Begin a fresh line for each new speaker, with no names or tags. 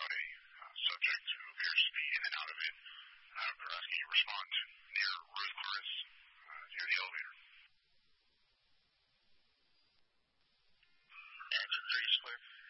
a subject who appears to be in and out of it. They're asking you to respond